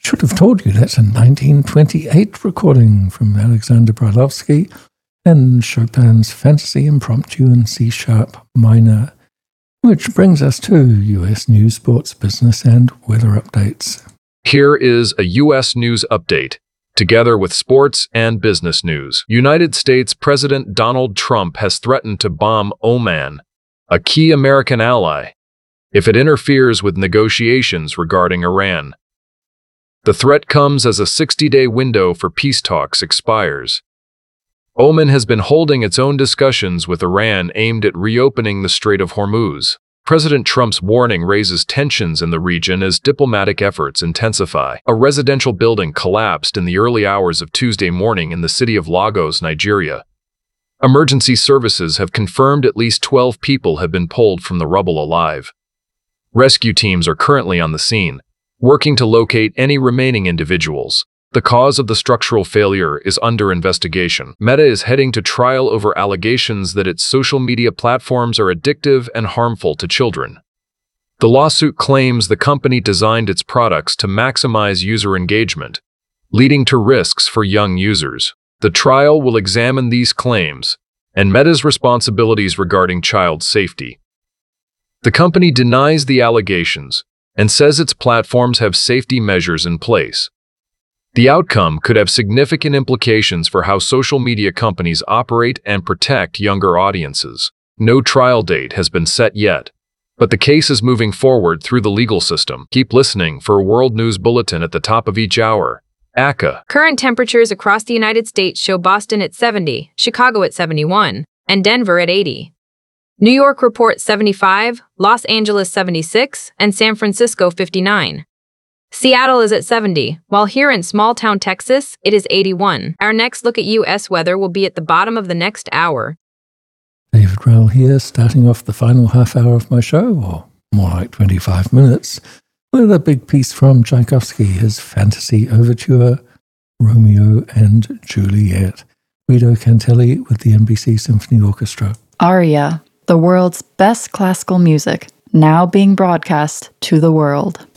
should have told you that's a 1928 recording from Alexander Brailovsky and Chopin's Fantasy Impromptu in C-sharp minor, which brings us to U.S. news, sports, business, and weather updates. Here is a U.S. news update, together with sports and business news. United States President Donald Trump has threatened to bomb Oman, a key American ally, if it interferes with negotiations regarding Iran. The threat comes as a 60-day window for peace talks expires. Oman has been holding its own discussions with Iran aimed at reopening the Strait of Hormuz. President Trump's warning raises tensions in the region as diplomatic efforts intensify. A residential building collapsed in the early hours of Tuesday morning in the city of Lagos, Nigeria. Emergency services have confirmed at least 12 people have been pulled from the rubble alive. Rescue teams are currently on the scene, working to locate any remaining individuals. The cause of the structural failure is under investigation. Meta is heading to trial over allegations that its social media platforms are addictive and harmful to children. The lawsuit claims the company designed its products to maximize user engagement, leading to risks for young users. The trial will examine these claims and Meta's responsibilities regarding child safety. The company denies the allegations and says its platforms have safety measures in place. The outcome could have significant implications for how social media companies operate and protect younger audiences. No trial date has been set yet, but the case is moving forward through the legal system. Keep listening for a World News Bulletin at the top of each hour. ACA. Current temperatures across the United States show Boston at 70, Chicago at 71, and Denver at 80. New York reports 75, Los Angeles 76, and San Francisco 59. Seattle is at 70, while here in small-town Texas, it is 81. Our next look at U.S. weather will be at the bottom of the next hour. David Rowell here, starting off the final half hour of my show, or more like 25 minutes, with a big piece from Tchaikovsky, his Fantasy Overture, Romeo and Juliet. Guido Cantelli with the NBC Symphony Orchestra. Aria, the world's best classical music, now being broadcast to the world.